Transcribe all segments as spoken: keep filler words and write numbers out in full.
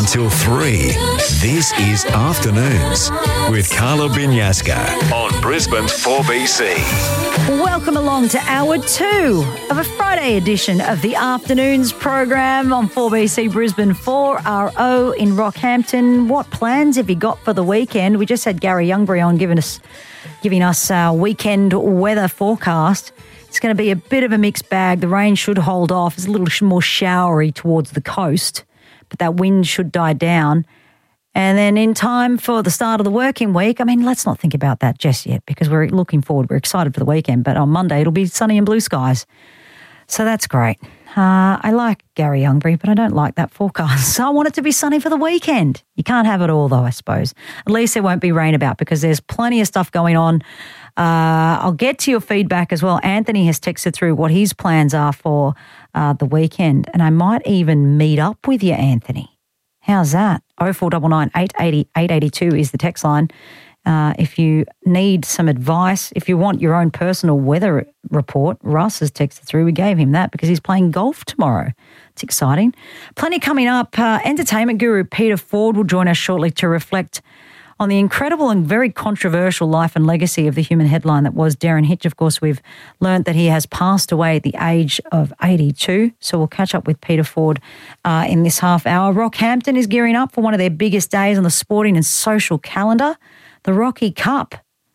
until three. This is Afternoons with Carla Binyasca on Brisbane's four B C. Welcome along to hour two of a Friday edition of the Afternoons program on four B C Brisbane four R O in Rockhampton. What plans have you got for the weekend? We just had Gary Youngbury on giving us, giving us our weekend weather forecast. It's going to be a bit of a mixed bag. The rain should hold off. It's a little more showery towards the coast, but that wind should die down. And then in time for the start of the working week, I mean, let's not think about that just yet because we're looking forward. We're excited for the weekend, but on Monday it'll be sunny and blue skies. So that's great. Uh, I like Gary Youngbury, but I don't like that forecast. So I want it to be sunny for the weekend. You can't have it all though, I suppose. At least there won't be rain about because there's plenty of stuff going on. Uh, I'll get to your feedback as well. Anthony has texted through what his plans are for uh, the weekend, and I might even meet up with you, Anthony. How's that? oh four nine nine, eight eight zero, eight eight two is the text line. Uh, if you need some advice, if you want your own personal weather report, Russ has texted through. We gave him that because he's playing golf tomorrow. It's exciting. Plenty coming up. Uh, entertainment guru Peter Ford will join us shortly to reflect on the incredible and very controversial life and legacy of the human headline that was Darren Hitch. Of course, we've learnt that he has passed away at the age of eighty-two. So we'll catch up with Peter Ford uh, in this half hour. Rockhampton is gearing up for one of their biggest days on the sporting and social calendar. The Rocky Cup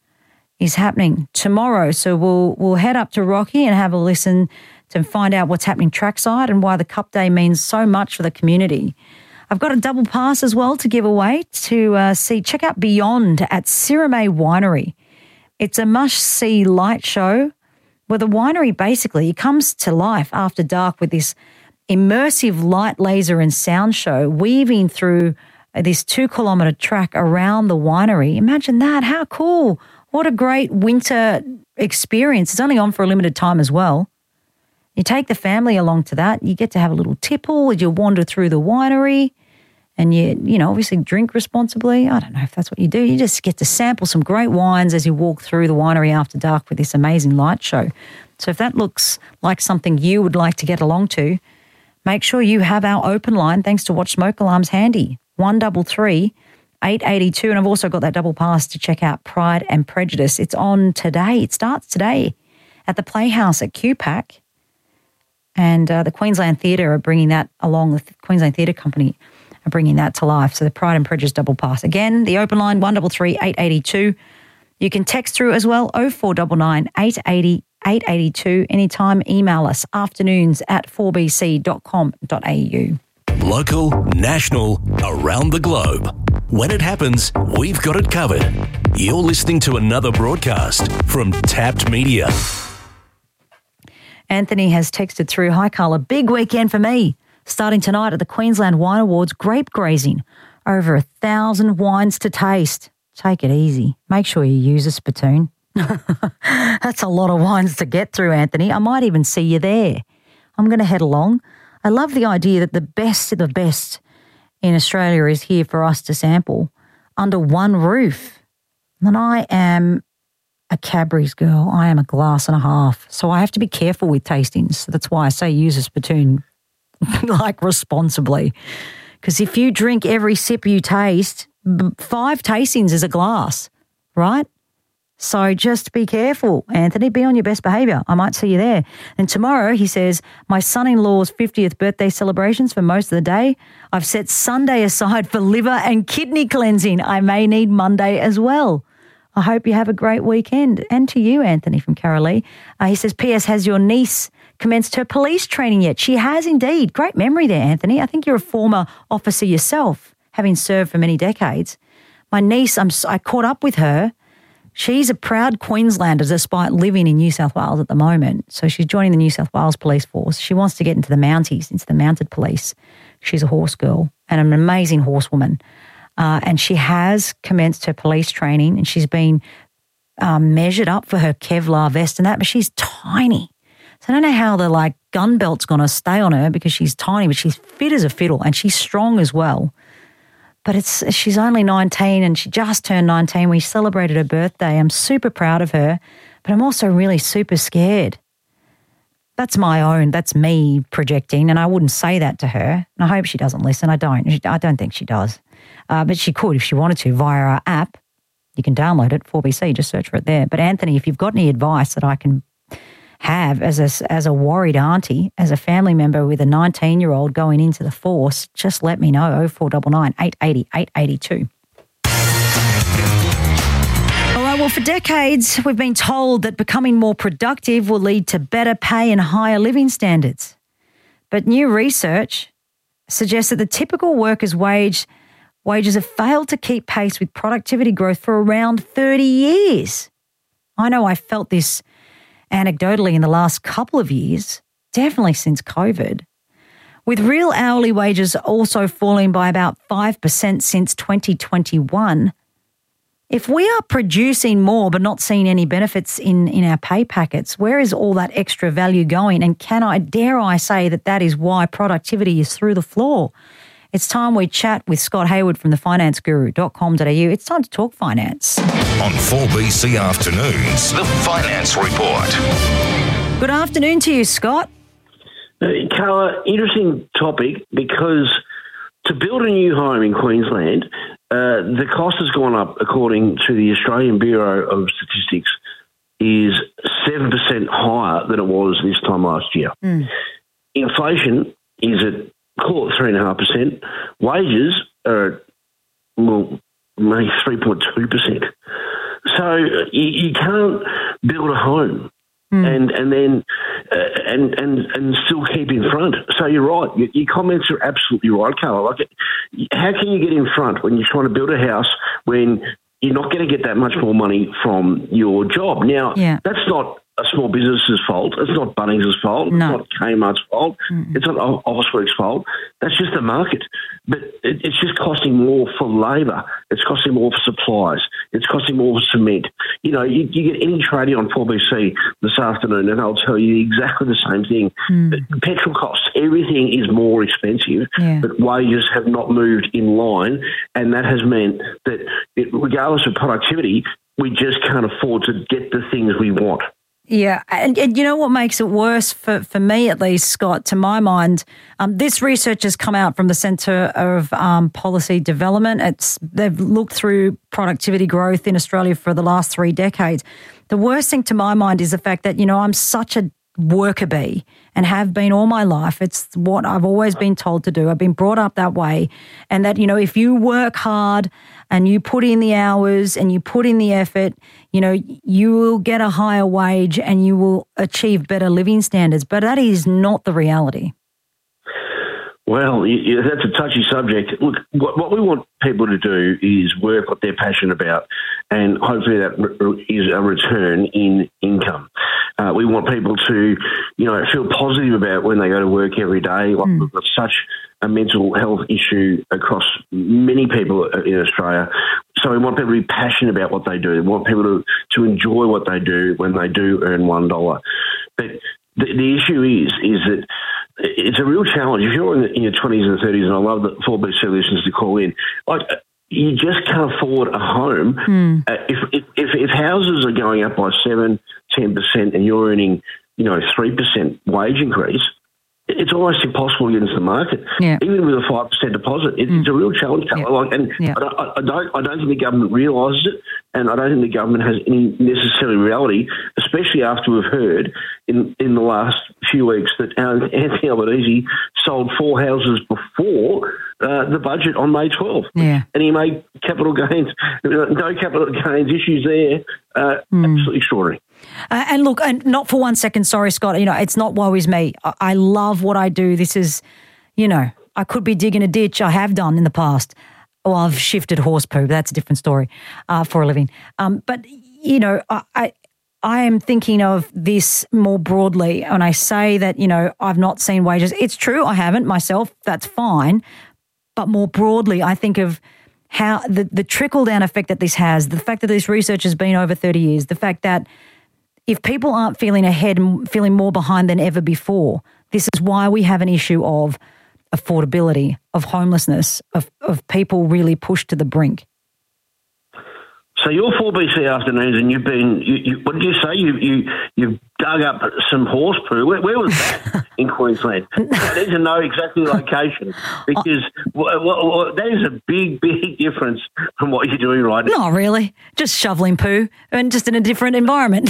is happening tomorrow. So we'll we'll head up to Rocky and have a listen to find out what's happening trackside and why the Cup Day means so much for the community. I've got a double pass as well to give away to uh, see, check out Beyond at Sirame Winery. It's a must-see light show where the winery basically comes to life after dark with this immersive light, laser and sound show weaving through this two-kilometre track around the winery. Imagine that. How cool. What a great winter experience. It's only on for a limited time as well. You take the family along to that. You get to have a little tipple as you wander through the winery and you, you know, obviously drink responsibly. I don't know if that's what you do. You just get to sample some great wines as you walk through the winery after dark with this amazing light show. So if that looks like something you would like to get along to, make sure you have our open line thanks to Watch Smoke Alarms handy, one three three, eight eight two. And I've also got that double pass to check out Pride and Prejudice. It's on today. It starts today at the Playhouse at Q PAC. And uh, the Queensland Theatre are bringing that along, the Queensland Theatre Company are bringing that to life. So the Pride and Prejudice double pass. Again, the open line, one three three, eight eight two. You can text through as well, oh four nine nine, eight eight zero, eight eight two. Anytime, email us, afternoons at four b c dot com dot a u. Local, national, around the globe. When it happens, we've got it covered. You're listening to another broadcast from Tapped Media. Anthony has texted through, hi Carla, big weekend for me. Starting tonight at the Queensland Wine Awards, grape grazing. Over a thousand wines to taste. Take it easy. Make sure you use a spittoon. That's a lot of wines to get through, Anthony. I might even see you there. I'm going to head along. I love the idea that the best of the best in Australia is here for us to sample under one roof. And I am a Cadbury's girl. I am a glass and a half. So I have to be careful with tastings. So that's why I say use a spittoon, like responsibly. Because if you drink every sip you taste, five tastings is a glass, right? So just be careful, Anthony. Be on your best behaviour. I might see you there. And tomorrow, he says, my son-in-law's fiftieth birthday celebrations for most of the day. I've set Sunday aside for liver and kidney cleansing. I may need Monday as well. I hope you have a great weekend. And to you, Anthony from Carolee. Uh, he says, P S, has your niece commenced her police training yet? She has indeed. Great memory there, Anthony. I think you're a former officer yourself, having served for many decades. My niece, I'm, I caught up with her. She's a proud Queenslander despite living in New South Wales at the moment. So she's joining the New South Wales Police Force. She wants to get into the Mounties, into the mounted police. She's a horse girl and an amazing horsewoman. Uh, and she has commenced her police training and she's been um, measured up for her Kevlar vest and that, but she's tiny. So I don't know how the like gun belt's going to stay on her because she's tiny, but she's fit as a fiddle and she's strong as well. But it's she's only nineteen and she just turned nineteen. We celebrated her birthday. I'm super proud of her, but I'm also really super scared. That's my own, that's me projecting, and I wouldn't say that to her. And I hope she doesn't listen. I don't. I don't think she does. Uh, but she could if she wanted to via our app. You can download it, four B C, just search for it there. But Anthony, if you've got any advice that I can have as a, as a worried auntie, as a family member with a nineteen-year-old going into the force, just let me know, oh four nine nine, eight eight zero, eight eight two. All right, well, for decades, we've been told that becoming more productive will lead to better pay and higher living standards. But new research suggests that the typical worker's wage wages have failed to keep pace with productivity growth for around thirty years. I know I felt this anecdotally in the last couple of years, definitely since COVID, with real hourly wages also falling by about five percent since twenty twenty-one. If we are producing more but not seeing any benefits in, in our pay packets, where is all that extra value going? And can I, dare I say that that is why productivity is through the floor? It's time we chat with Scott Hayward from the finance guru dot com dot a u. It's time to talk finance. On four B C Afternoons, the Finance Report. Good afternoon to you, Scott. Uh, Carla, interesting topic, because to build a new home in Queensland, uh, the cost has gone up, according to the Australian Bureau of Statistics, is seven percent higher than it was this time last year. Mm. Inflation is at, call it three point five percent. Wages are, well, maybe three point two percent. So you, you can't build a home mm. and and then uh, and and and still keep in front. So you're right. Your, your comments are absolutely right, Carla. Like, how can you get in front when you're trying to build a house when you're not going to get that much more money from your job? Now, yeah. that's not a small business's fault. It's not Bunnings' fault. No. It's not Kmart's fault. Mm. It's not Officeworks' fault. That's just the market. But it, it's just costing more for labour. It's costing more for supplies. It's costing more for cement. You know, you, you get any tradie on four B C this afternoon and they'll tell you exactly the same thing. Mm. Petrol costs, everything is more expensive, yeah. but wages have not moved in line, and that has meant that it, regardless of productivity, we just can't afford to get the things we want. Yeah, and, and you know what makes it worse, for, for me at least, Scott, to my mind, um, this research has come out from the Centre of um, Policy Development. It's They've looked through productivity growth in Australia for the last three decades. The worst thing to my mind is the fact that, you know, I'm such a worker bee and have been all my life. It's what I've always been told to do. I've been brought up that way. And that, you know, if you work hard and you put in the hours and you put in the effort, you know, you will get a higher wage and you will achieve better living standards. But that is not the reality. Well, yeah, that's a touchy subject. Look, what, what we want people to do is work what they're passionate about, and hopefully that re- is a return in income. Uh, we want people to, you know, feel positive about when they go to work every day. Like, mm. We've got such a mental health issue across many people in Australia. So we want people to be passionate about what they do. We want people to, to enjoy what they do when they do earn one dollar. But the, the issue is, is that it's a real challenge. If you're in, the, in your twenties and thirties, and I love that four B C listeners to call in, like, you just can't afford a home. Mm. Uh, if, if if houses are going up by seven, ten percent, and you're earning, you know, three percent wage increase, it's almost impossible to get into the market. Yeah. Even with a five percent deposit, it, mm. it's a real challenge. Yeah. Like, and yeah. I, don't, I don't, I don't think the government realises it, and I don't think the government has any necessary reality, especially after we've heard in, in the last few weeks that Anthony Albanese sold four houses before uh, the budget on May twelfth. Yeah. And he made capital gains, no capital gains issues there. Uh, mm. Absolutely extraordinary. Uh, and look, and not for one second, sorry, Scott, you know, it's not woe is me. I, I love what I do. This is, you know, I could be digging a ditch. I have done in the past. Well, I've shifted horse poo. That's a different story uh, for a living. Um, but, you know, I, I I am thinking of this more broadly. When I say that, you know, I've not seen wages, it's true, I haven't myself. That's fine. But more broadly, I think of how the, the trickle-down effect that this has, the fact that this research has been over thirty years, the fact that if people aren't feeling ahead and feeling more behind than ever before, this is why we have an issue of affordability, of homelessness, of, of people really pushed to the brink. So you're four B C afternoons, and you've been. You, you, what did you say? You you you dug up some horse poo. Where, where was that in Queensland? I need to know exactly the location because w- w- w- that is a big, big difference from what you're doing right now. Not really. Just shoveling poo and just in a different environment.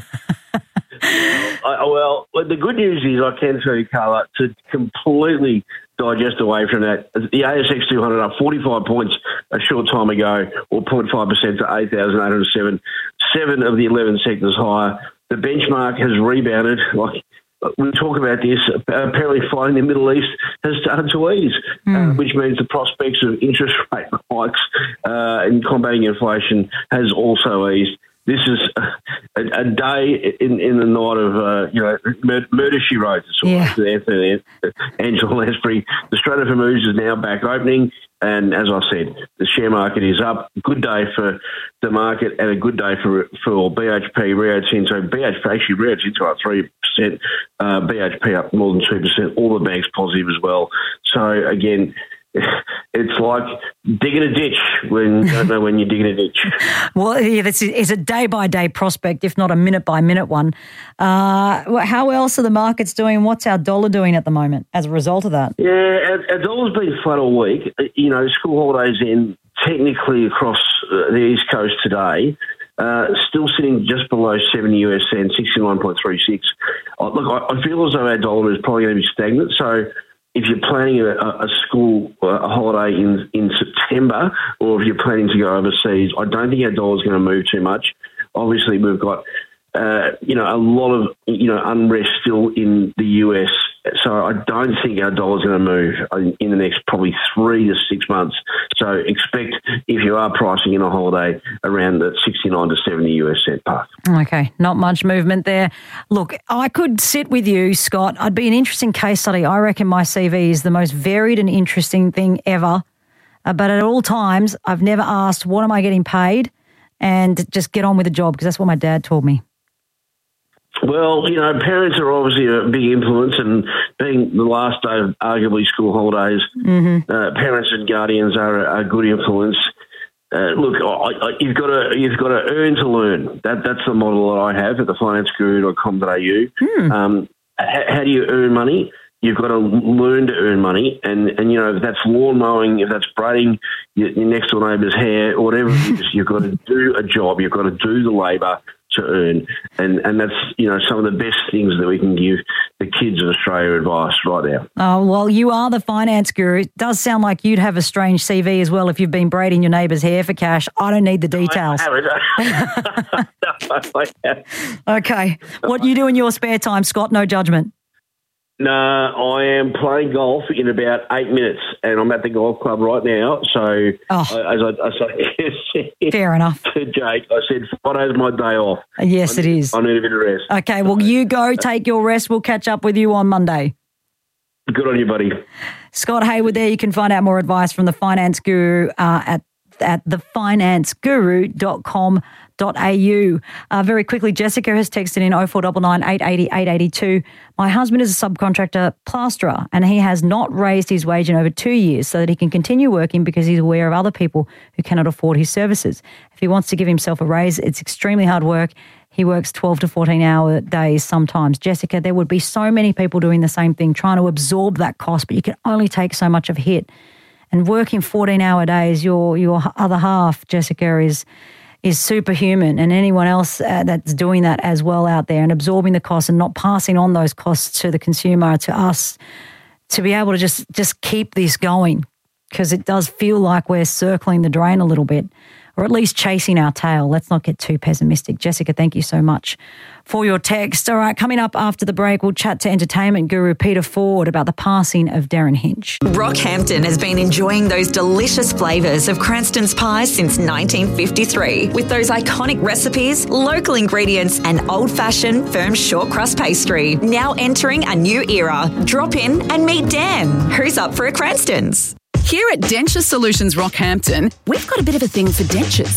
I, well, the good news is I can tell you, Carla, to completely digest away from that, the A S X two hundred up forty-five points a short time ago, or zero point five percent to eight thousand eight hundred seven, seven of the eleven sectors higher. The benchmark has rebounded. Like we talk about this, apparently fighting the Middle East has started to ease, mm. uh, which means the prospects of interest rate hikes uh, and combating inflation has also eased. This is a, a day in, in the night of, uh, you know, murder, murder she wrote. Yeah. Anthony, Angela Lasprey. The Strait of Hormuz is now back opening. And as I said, the share market is up. Good day for the market and a good day for for B H P, Rio Tinto. B H P, actually, Rio Tinto up three percent. Uh, B H P up more than two percent. All the banks positive as well. So, again, it's like digging a ditch when you don't know when you're digging a ditch. Well, yeah, this is a day-by-day prospect, if not a minute-by-minute one. Uh, how else are the markets doing? What's our dollar doing at the moment as a result of that? Yeah, our, our dollar's been flat all week. You know, school holidays in technically across the East Coast today. Uh, still sitting just below seventy U S cents, sixty-nine point three six. Look, I, I feel as though our dollar is probably going to be stagnant. So if you're planning a, a school a holiday in, in September, or if you're planning to go overseas, I don't think our dollar's going to move too much. Obviously, we've got uh, you know a lot of you know unrest still in the U S, so I don't think our dollar's going to move in the next probably three to six months. So expect, if you are pricing in a holiday, around the sixty-nine to seventy U S cent path. Okay, not much movement there. Look, I could sit with you, Scott. I'd be an interesting case study. I reckon my C V is the most varied and interesting thing ever. Uh, but at all times, I've never asked, what am I getting paid? And just get on with the job, because that's what my dad told me. Well, you know, parents are obviously a big influence, and being the last day of arguably school holidays, mm-hmm. uh, parents and guardians are a good influence. Uh, look, I, I, you've got to you've got to earn to learn. That that's the model that I have at the finance guru dot com dot a u. Mm. Um, how, how do you earn money? You've got to learn to earn money, and, and you know, if that's lawn mowing, if that's braiding your, your next door neighbour's hair, or whatever it is, you've got to do a job. You've got to do the labour to earn, and and that's, you know, some of the best things that we can give the kids of Australia advice right now. Oh, well, you are the finance guru. It does sound like you'd have a strange C V as well if you've been braiding your neighbour's hair for cash. I don't need the details. I haven't. Okay. What you do in your spare time, Scott? No judgment. No, I am playing golf in about eight minutes, and I'm at the golf club right now. So, oh. I, as I, I say, fair enough. To Jake, I said Friday's my day off. Yes, I it need, is. I need a bit of rest. Okay, well, you go take your rest. We'll catch up with you on Monday. Good on you, buddy. Scott Hayward there. You can find out more advice from the Finance Guru uh, at at the finance guru dot com dot a u. Uh, very quickly, Jessica has texted in oh four nine nine, eight eight oh, eight eight two. My husband is a subcontractor plasterer, and he has not raised his wage in over two years so that he can continue working, because he's aware of other people who cannot afford his services. If he wants to give himself a raise, it's extremely hard work. He works twelve to fourteen hour days sometimes. Jessica, there would be so many people doing the same thing, trying to absorb that cost, but you can only take so much of a hit. And working fourteen hour days, your your other half, Jessica, is is superhuman, and anyone else uh, that's doing that as well out there and absorbing the costs and not passing on those costs to the consumer, to us, to be able to just, just keep this going, because it does feel like we're circling the drain a little bit, or at least chasing our tail. Let's not get too pessimistic. Jessica, thank you so much for your text. All right, coming up after the break, we'll chat to entertainment guru Peter Ford about the passing of Darren Hinch. Rockhampton has been enjoying those delicious flavours of Cranston's pies since nineteen fifty-three, with those iconic recipes, local ingredients and old-fashioned firm short crust pastry. Now entering a new era. Drop in and meet Dan, who's up for a Cranston's. Here at Denture Solutions Rockhampton, we've got a bit of a thing for dentures.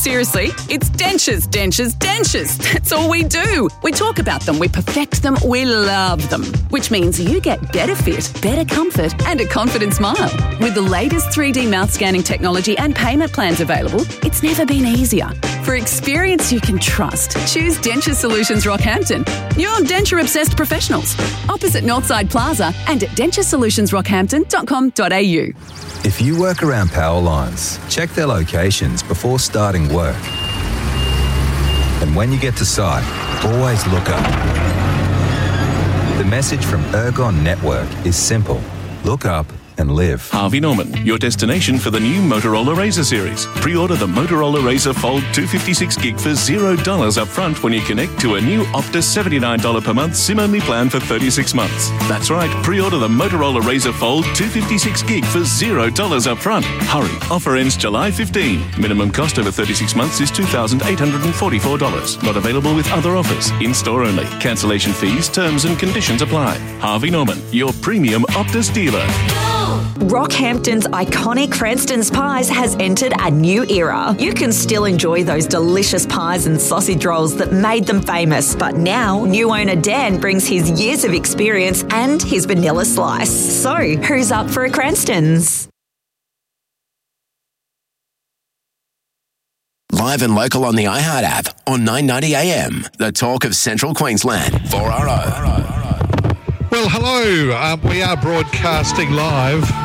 seriously, it's dentures, dentures, dentures. That's all we do. We talk about them, we perfect them, we love them. Which means you get better fit, better comfort and a confident smile. With the latest three D mouth scanning technology and payment plans available, it's never been easier. For experience you can trust, choose Denture Solutions Rockhampton. Your denture-obsessed professionals. Opposite Northside Plaza and at denture solutions rockhampton dot com dot a u. If you work around power lines, check their locations before starting work. And when you get to site, always look up. The message from Ergon Network is simple. Look up and live. Harvey Norman, your destination for the new Motorola Razr series. Pre-order the Motorola Razr Fold two fifty-six gig for zero dollars up front when you connect to a new Optus seventy-nine dollars per month SIM-only plan for thirty-six months. That's right, pre-order the Motorola Razr Fold two fifty-six gig for zero dollars up front. Hurry, offer ends July fifteenth. Minimum cost over thirty-six months is two thousand eight hundred forty-four dollars. Not available with other offers. In-store only. Cancellation fees, terms and conditions apply. Harvey Norman, your premium Optus dealer. Rockhampton's iconic Cranston's Pies has entered a new era. You can still enjoy those delicious pies and sausage rolls that made them famous, but now new owner Dan brings his years of experience and his vanilla slice. So, who's up for a Cranston's? Live and local on the iHeart app on nine ninety A M. The talk of Central Queensland. four R O. Well, hello. Um, we are broadcasting live